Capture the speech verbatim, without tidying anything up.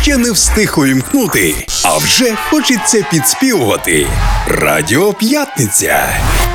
ще не встиг увімкнути, а вже хочеться підспівувати. Радіо П'ятниця.